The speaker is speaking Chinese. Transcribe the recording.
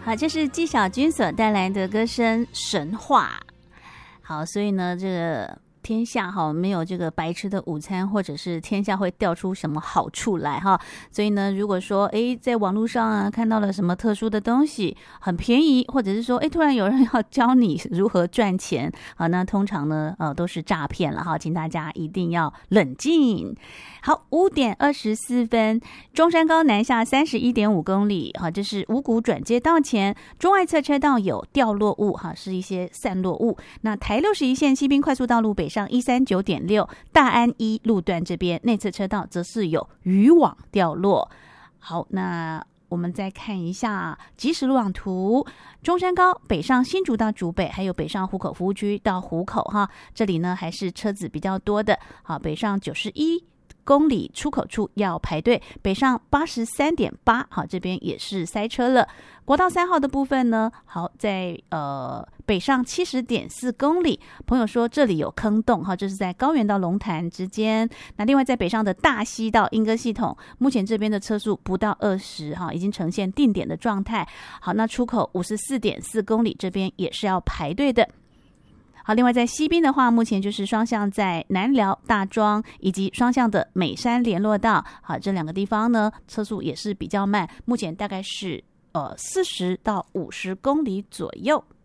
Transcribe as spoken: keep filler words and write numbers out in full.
好，这是纪晓君所带来的歌声《神话》。好，所以呢，这个天下哈没有这个白吃的午餐，或者是天下会掉出什么好处来哈。所以呢，如果说诶在网络上啊看到了什么特殊的东西很便宜，或者是说诶突然有人要教你如何赚钱，好，那通常呢呃都是诈骗了哈，请大家一定要冷静。好，五点二十四分，中山高南下三十一点五公里，哈，这是五股转接道前中外侧车道有掉落物，哈，是一些散落物。那台六十一线西滨快速道路北上一三九点六大安一路段这边内侧车道则是有渔网掉落。好，那我们再看一下即时路网图，中山高北上新竹到竹北，还有北上湖口服务区到湖口哈，这里呢还是车子比较多的。好，北上九十一公里出口处要排队，北上八十三点八，好，这边也是塞车了。国道三号的部分呢，好，在呃北上七十点四公里，朋友说这里有坑洞哈，这是在高原到龙潭之间。那另外在北上的大溪到莺歌系统，目前这边的车速不到二十哈，已经呈现定点的状态。好，那出口五十四点四公里，这边也是要排队的。好，另外在西滨的话，目前就是双向在南寮、大庄以及双向的美山联络道，好，这两个地方呢，车速也是比较慢，目前大概是呃四十到五十公里左右。